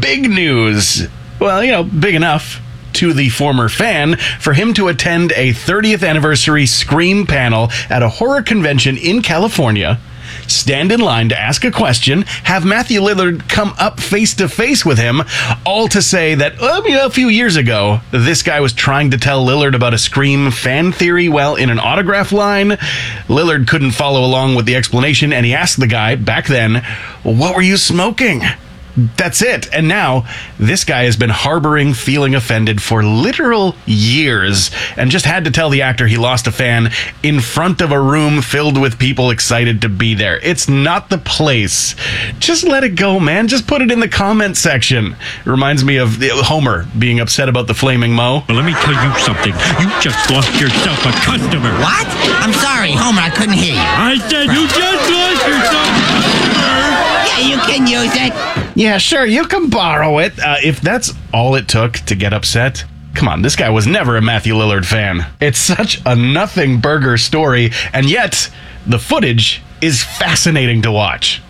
big news. Well, big enough to the former fan for him to attend a 30th anniversary Scream panel at a horror convention in California, stand in line to ask a question, have Matthew Lillard come up face to face with him, all to say that a few years ago, this guy was trying to tell Lillard about a Scream fan theory. Well, in an autograph line, Lillard couldn't follow along with the explanation, and he asked the guy back then, "What were you smoking?" That's it. And now, this guy has been harboring feeling offended for literal years and just had to tell the actor he lost a fan in front of a room filled with people excited to be there. It's not the place. Just let it go, man. Just put it in the comment section. It reminds me of Homer being upset about the Flaming Moe. Well, let me tell you something. You just lost yourself a customer. What? I'm sorry, Homer, I couldn't hear you. I said you just lost yourself a customer. Yeah, you can use it. Yeah, sure, you can borrow it. If that's all it took to get upset, come on, this guy was never a Matthew Lillard fan. It's such a nothing burger story, and yet the footage is fascinating to watch.